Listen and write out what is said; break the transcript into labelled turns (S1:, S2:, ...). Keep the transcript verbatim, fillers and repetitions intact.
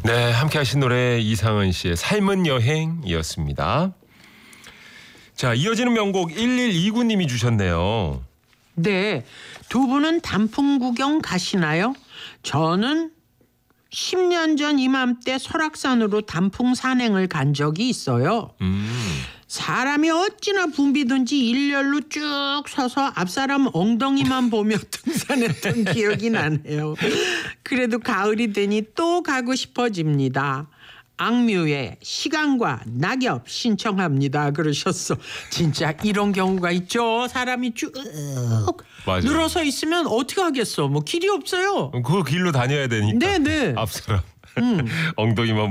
S1: 네, 함께 하신 노래 이상은 씨의 삶은 여행이었습니다. 자, 이어지는 명곡 일일이구 님이 주셨네요.
S2: 네, 두 분은 단풍 구경 가시나요? 저는 십 년 전 이맘때 설악산으로 단풍 산행을 간 적이 있어요.
S1: 음.
S2: 사람이 어찌나 붐비든지 일렬로 쭉 서서 앞사람 엉덩이만 보며 등산했던 기억이 나네요. 그래도 가을이 되니 또 가고 싶어집니다. 악뮤의 시간과 낙엽 신청합니다. 그러셨어. 진짜 이런 경우가 있죠. 사람이 쭉
S1: 맞아요.
S2: 늘어서 있으면 어떻게 하겠어. 뭐 길이 없어요.
S1: 그 길로 다녀야 되니까.
S2: 네네.
S1: 앞사람
S2: 음.
S1: 엉덩이만